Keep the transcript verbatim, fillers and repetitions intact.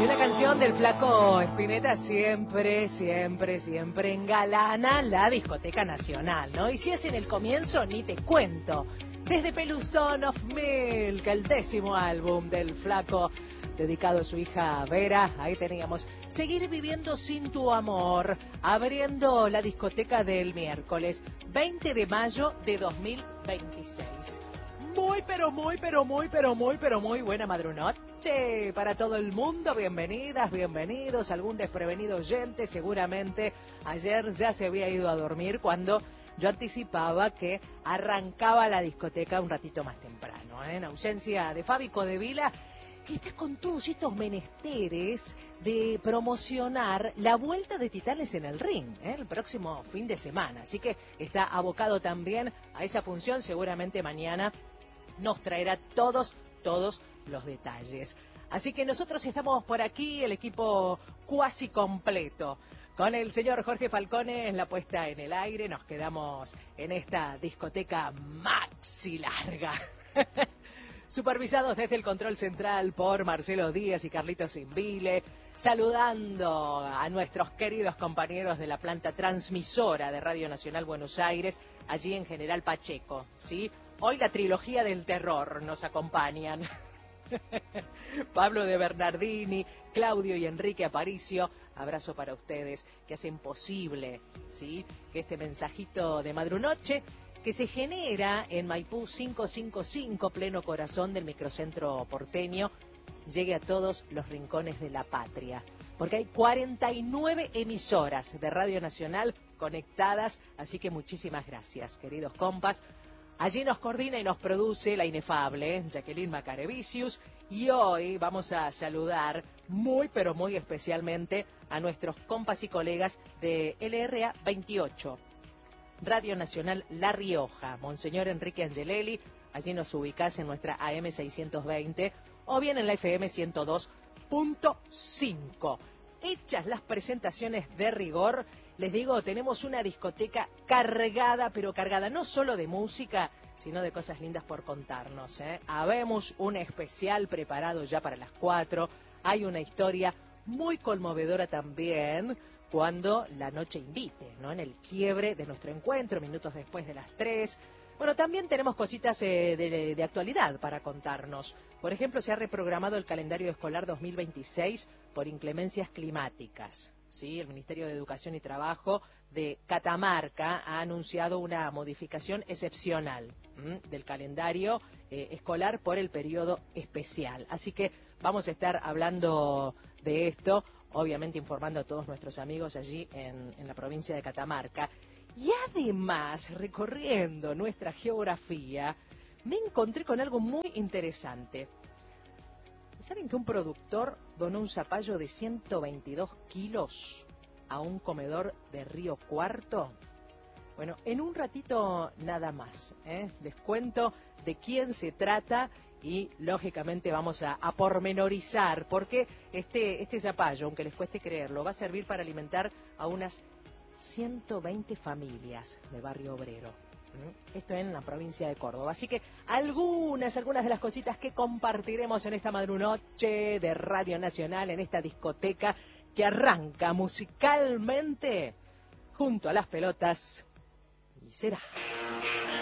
Y una canción del Flaco Spinetta siempre, siempre, siempre engalana la discoteca nacional, ¿no? Y si es en el comienzo, ni te cuento. Desde Peluzón of Milk, el décimo álbum del Flaco, dedicado a su hija Vera, ahí teníamos Seguir viviendo sin tu amor, abriendo la discoteca del miércoles veinte de mayo de dos mil veintiséis. Muy, pero muy, pero muy, pero muy, pero muy buena madrunoche para todo el mundo. Bienvenidas, bienvenidos. Algún desprevenido oyente seguramente ayer ya se había ido a dormir cuando yo anticipaba que arrancaba la discoteca un ratito más temprano, ¿eh? En ausencia de Fabi Codevila, que está con todos estos menesteres de promocionar la vuelta de Titanes en el Ring, ¿eh? El próximo fin de semana. Así que está abocado también a esa función. Seguramente mañana nos traerá todos, todos los detalles. Así que nosotros estamos por aquí, el equipo cuasi completo. Con el señor Jorge Falcone en la puesta en el aire, nos quedamos en esta discoteca maxi larga. Supervisados desde el control central por Marcelo Díaz y Carlitos Invile, saludando a nuestros queridos compañeros de la planta transmisora de Radio Nacional Buenos Aires, allí en General Pacheco, ¿sí? Hoy la trilogía del terror nos acompañan. Pablo de Bernardini, Claudio y Enrique Aparicio, abrazo para ustedes que hacen posible, ¿sí?, que este mensajito de madrunoche que se genera en Maipú quinientos cincuenta y cinco, pleno corazón del microcentro porteño, llegue a todos los rincones de la patria. Porque hay cuarenta y nueve emisoras de Radio Nacional conectadas, así que muchísimas gracias, queridos compas. Allí nos coordina y nos produce la inefable ¿eh? Jacqueline Macarevicius, y hoy vamos a saludar muy pero muy especialmente a nuestros compas y colegas de L R A veintiocho, Radio Nacional La Rioja, Monseñor Enrique Angelelli. Allí nos ubicás en nuestra A M seiscientos veinte o bien en la F M ciento dos punto cinco. Hechas las presentaciones de rigor, les digo, tenemos una discoteca cargada, pero cargada no solo de música, sino de cosas lindas por contarnos, ¿eh? Habemos un especial preparado ya para las cuatro, hay una historia muy conmovedora también, cuando la noche invite, ¿no? En el quiebre de nuestro encuentro, minutos después de las tres. Bueno, también tenemos cositas eh, de, de actualidad para contarnos. Por ejemplo, se ha reprogramado el calendario escolar dos mil veintiséis por inclemencias climáticas, ¿sí? El Ministerio de Educación y Trabajo de Catamarca ha anunciado una modificación excepcional ¿m? del calendario eh, escolar por el periodo especial. Así que vamos a estar hablando de esto, obviamente informando a todos nuestros amigos allí en, en la provincia de Catamarca. Y además, recorriendo nuestra geografía, me encontré con algo muy interesante. ¿Saben que un productor donó un zapallo de ciento veintidós kilos a un comedor de Río Cuarto? Bueno, en un ratito nada más, ¿eh? Les cuento de quién se trata y, lógicamente, vamos a, a pormenorizar, porque este, este zapallo, aunque les cueste creerlo, va a servir para alimentar a unas ciento veinte familias de Barrio Obrero. Esto en la provincia de Córdoba. Así que algunas, algunas de las cositas que compartiremos en esta madrunoche de Radio Nacional, en esta discoteca que arranca musicalmente junto a las pelotas. Y será.